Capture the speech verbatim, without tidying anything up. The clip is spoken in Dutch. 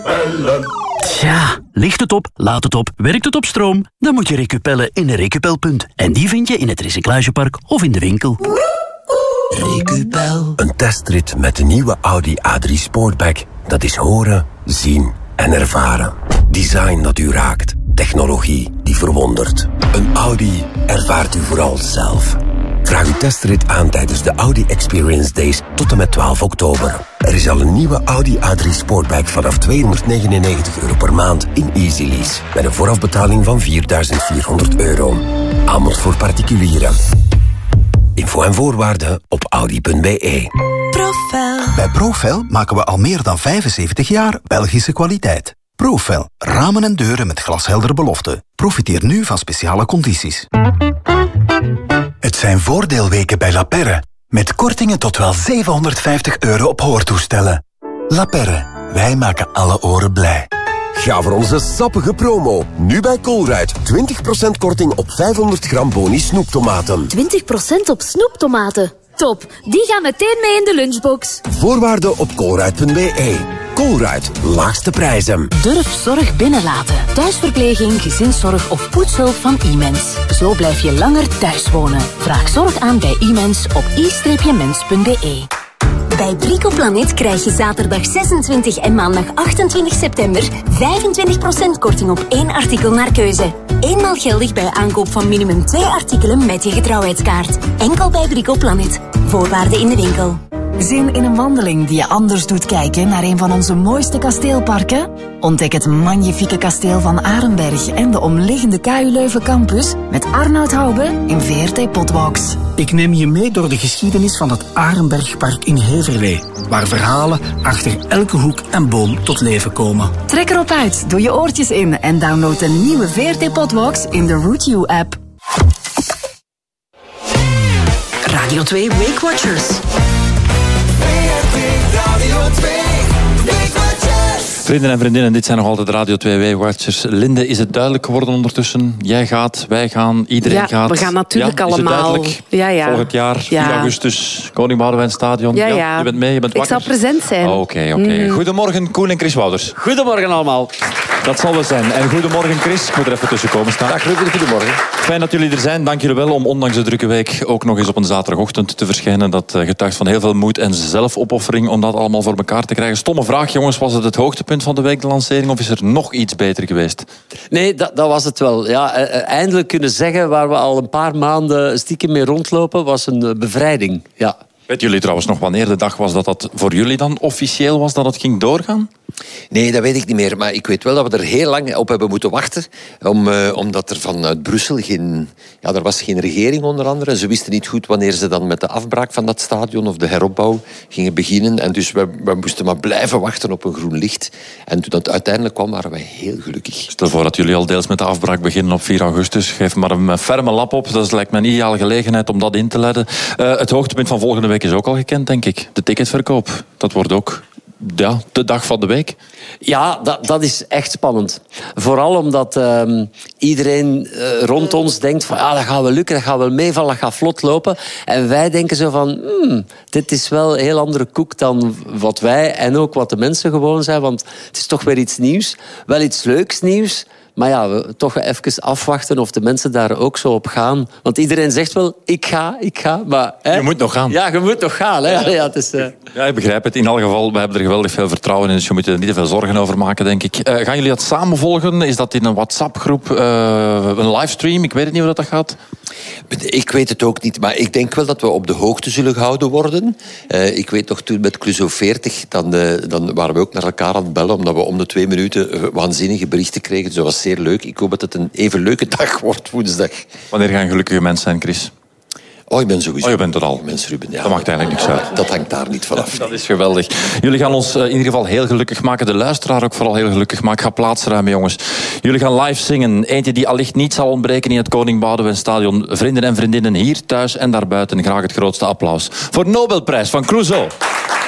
Recupellen. Tja, ligt het op, laat het op, werkt het op stroom? Dan moet je recupellen in een Recupel-punt. En die vind je in het recyclagepark of in de winkel. Recupel. Een testrit met de nieuwe Audi A drie Sportback. Dat is horen, zien en ervaren. Design dat u raakt. Technologie die verwondert. Een Audi ervaart u vooral zelf. Vraag uw testrit aan tijdens de Audi Experience Days tot en met twaalf oktober. Er is al een nieuwe Audi A drie Sportback vanaf tweehonderdnegenennegentig euro per maand in Easy Lease. Met een voorafbetaling van vierduizend vierhonderd euro. Aanbod voor particulieren. Info en voorwaarden op audi punt b e. Profel. Bij Profel maken we al meer dan vijfenzeventig jaar Belgische kwaliteit. Profel, ramen en deuren met glasheldere beloften. Profiteer nu van speciale condities. Het zijn voordeelweken bij La Perre. Met kortingen tot wel zevenhonderdvijftig euro op hoortoestellen. La Perre, wij maken alle oren blij. Ga voor onze sappige promo. Nu bij Colruyt. twintig procent korting op vijfhonderd gram Boni snoeptomaten. twintig procent op snoeptomaten. Top, die gaan meteen mee in de lunchbox. Voorwaarden op colruyt punt b e. Colruyt, laagste prijzen. Durf zorg binnenlaten. Thuisverpleging, gezinszorg of poetshulp van iMens. Zo blijf je langer thuis wonen. Vraag zorg aan bij iMens op i mens punt b e. Bij Bricoplanet krijg je zaterdag zesentwintig en maandag achtentwintig september vijfentwintig procent korting op één artikel naar keuze. Eenmaal geldig bij aankoop van minimum twee artikelen met je getrouwheidskaart. Enkel bij Bricoplanet. Voorwaarden in de winkel. Zin in een wandeling die je anders doet kijken naar een van onze mooiste kasteelparken? Ontdek het magnifieke kasteel van Arenberg en de omliggende K U Leuven campus met Arnoud Hoube in V R T Potwalks. Ik neem je mee door de geschiedenis van het Arenbergpark in Heverlee, waar verhalen achter elke hoek en boom tot leven komen. Trek erop uit, doe je oortjes in en download de nieuwe V R T Potwalks in de Route U app. Radio twee Wake Watchers. Vrienden en vriendinnen, dit zijn nog altijd Radio twee Watchers. Linde, is het duidelijk geworden ondertussen? Jij gaat, wij gaan, iedereen ja, gaat. We gaan natuurlijk ja, allemaal. Ja, ja. Volgend jaar, ja. vier augustus, Koning Boudewijn Stadion. Ja, ja. ja, je bent mee, je bent wakker. Ik zal present zijn. Oké, oh, oké. Okay, mm. Goedemorgen, Koen en Chris Wouters. Goedemorgen allemaal. Dat zal wel zijn. En goedemorgen, Chris. Ik moet er even tussen komen staan. Dag Ruben, goedemorgen. Fijn dat jullie er zijn. Dank jullie wel om ondanks de drukke week ook nog eens op een zaterdagochtend te verschijnen. Dat getuigt van heel veel moed en zelfopoffering om dat allemaal voor elkaar te krijgen. Stomme vraag, jongens. Was het het hoogtepunt van de week, de lancering? Of is er nog iets beter geweest? Nee, dat, dat was het wel. Ja, eindelijk kunnen zeggen waar we al een paar maanden stiekem mee rondlopen, was een bevrijding. Ja. Weten jullie trouwens nog wanneer de dag was dat dat voor jullie dan officieel was, dat het ging doorgaan? Nee, dat weet ik niet meer. Maar ik weet wel dat we er heel lang op hebben moeten wachten. Om, uh, omdat er vanuit Brussel geen... Ja, er was geen regering onder andere. Ze wisten niet goed wanneer ze dan met de afbraak van dat stadion of de heropbouw gingen beginnen. En dus we, we moesten maar blijven wachten op een groen licht. En toen dat uiteindelijk kwam, waren wij heel gelukkig. Stel voor dat jullie al deels met de afbraak beginnen op vier augustus. Geef maar een ferme lap op. Dat lijkt me een ideale gelegenheid om dat in te leiden. Uh, het hoogtepunt van volgende week is ook al gekend, denk ik. De ticketverkoop. Dat wordt ook... Ja, de dag van de week. Ja, dat, dat is echt spannend. Vooral omdat uh, iedereen uh, rond ons denkt van ah, dat gaat wel lukken, dat gaat wel meevallen, dat gaat vlot lopen. En wij denken zo van, hmm, dit is wel een heel andere koek dan wat wij en ook wat de mensen gewoon zijn. Want het is toch weer iets nieuws. Wel iets leuks nieuws. Maar ja, we toch even afwachten of de mensen daar ook zo op gaan. Want iedereen zegt wel, ik ga, ik ga. Maar, hè? Je moet nog gaan. Ja, je moet nog gaan. Hè? Ja. Ja, het is, uh... ja, ik begrijp het. In elk geval, we hebben er geweldig veel vertrouwen in. Dus je moet er niet te veel zorgen over maken, denk ik. Uh, gaan jullie dat samen volgen? Is dat in een WhatsApp-groep? Uh, een livestream? Ik weet het niet hoe dat gaat. Ik weet het ook niet, maar ik denk wel dat we op de hoogte zullen gehouden worden. Uh, ik weet nog toen met Cluzo veertig, dan, uh, dan waren we ook naar elkaar aan het bellen, omdat we om de twee minuten uh, waanzinnige berichten kregen. Dus dat was zeer leuk. Ik hoop dat het een even leuke dag wordt woensdag. Wanneer gaan gelukkige mensen zijn, Chris? Oh, ik ben sowieso. Oh, je bent er al. Mens, Ruben, ja. Dat maakt eigenlijk niks uit. Dat hangt daar niet vanaf. Dat is geweldig. Jullie gaan ons in ieder geval heel gelukkig maken. De luisteraar ook vooral heel gelukkig maken. Ga plaatsruimen, jongens. Jullie gaan live zingen. Eentje die allicht niet zal ontbreken in het Koning Boudewijn Stadion. Vrienden en vriendinnen hier thuis en daarbuiten. Graag het grootste applaus voor Nobelprijs van Clouseau.